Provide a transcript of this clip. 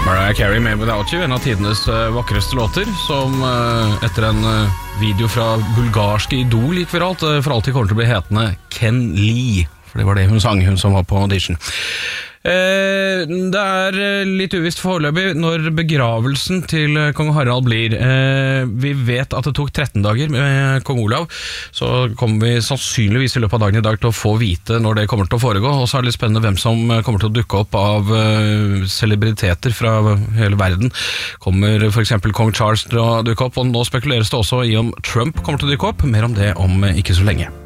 Mariah Carey med Without You, en av tidenes vakreste låter, som etter en video fra bulgarske Idol gikk viralt, for alltid kommer til å bli hetende Ken Lee, for det var det hun sang, hun som var på audition. Det er litt uvisst foreløpig når begravelsen til kong Harald blir. Vi vet at det tok 13 dager med kong Olav, så kommer vi sannsynligvis i løpet av dagen i dag til å få vite når det kommer til å foregå, og så er det litt spennende hvem som kommer til å dukke opp av celebriteter fra hele verden. Kommer for eksempel kong Charles til å dukke opp, og nå spekuleres det også i om Trump kommer til å dukke opp. Mer om det om ikke så lenge.